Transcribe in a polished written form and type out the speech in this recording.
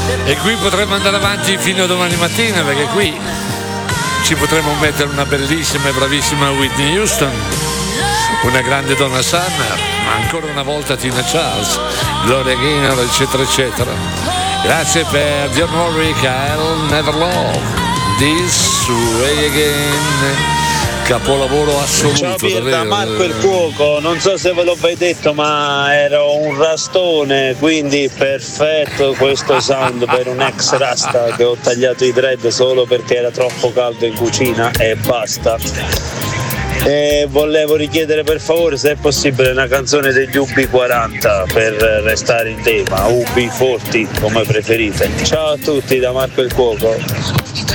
E qui potremmo andare avanti fino a domani mattina, perché qui ci potremmo mettere una bellissima e bravissima Whitney Houston, una grande Donna Summer, ma ancora una volta Tina Charles, Gloria Gaynor, eccetera eccetera. Grazie per Dionne Warwick, I'll Never Love This Way Again. Capolavoro assoluto. Ciao Pier, da davvero. Marco il cuoco, non so se ve l'ho mai detto, ma ero un rastone, quindi perfetto questo sound per un ex rasta che ho tagliato i dread solo perché era troppo caldo in cucina e basta. E volevo richiedere per favore, se è possibile, una canzone degli UB40 per restare in tema, UB40 come preferite. Ciao a tutti da Marco il cuoco.